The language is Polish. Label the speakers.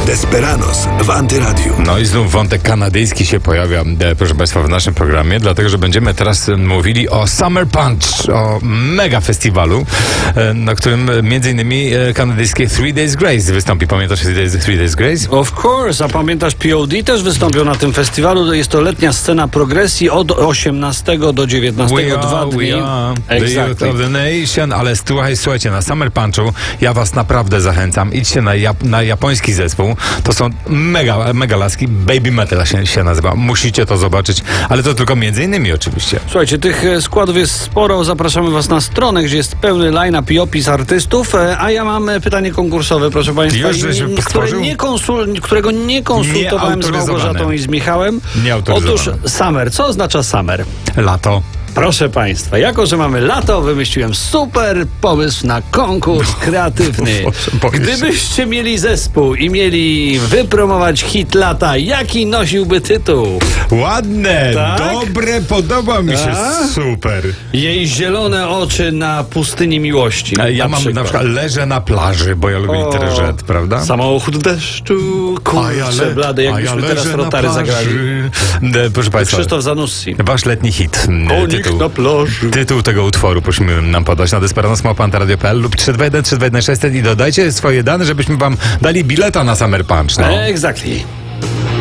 Speaker 1: Desperados w Antyradiu.
Speaker 2: No i znów wątek kanadyjski się pojawia, proszę Państwa, w naszym programie, dlatego, że będziemy teraz mówili o Summer Punch, o mega festiwalu, na którym między innymi kanadyjskie Three Days Grace wystąpi. Pamiętasz Three Days Grace?
Speaker 3: Of course, a pamiętasz, POD też wystąpił na tym festiwalu. Jest to letnia scena progresji od 18 do 19, dwa dni.
Speaker 2: The youth of the nation, ale słuchajcie, na Summer Punchu ja was naprawdę zachęcam. Idźcie na japoński zespół. To są mega laski. Baby Metal się nazywa. Musicie to zobaczyć, ale to tylko między innymi oczywiście.
Speaker 3: Słuchajcie, tych składów jest sporo. Zapraszamy was na stronę, gdzie jest pełny line-up i opis artystów. A ja mam pytanie konkursowe, proszę Państwa, którego nie konsultowałem z Małgorzatą i z Michałem. Otóż Summer. Co oznacza Summer?
Speaker 2: Lato.
Speaker 3: Proszę Państwa, jako że mamy lato, wymyśliłem super pomysł na konkurs kreatywny. Gdybyście mieli zespół i mieli wypromować hit lata, jaki nosiłby tytuł?
Speaker 2: Ładne,
Speaker 3: tak?
Speaker 2: Dobre, podoba mi się, super.
Speaker 3: Jej zielone oczy na pustyni miłości.
Speaker 2: Ja mam na przykład leżę na plaży, bo ja lubię litery Z, prawda?
Speaker 3: Samochód deszczu, kurczę blady, jakbyśmy teraz Rotary zagrali.
Speaker 2: Proszę Państwa,
Speaker 3: Krzysztof Zanussi.
Speaker 2: Wasz letni hit.
Speaker 3: Na plaży.
Speaker 2: Tytuł tego utworu prosimy nam podać na desperados@antiradio.pl lub 321 321 600 i dodajcie swoje dane, żebyśmy wam dali bileta na Summer Punch. No.
Speaker 3: Exactly.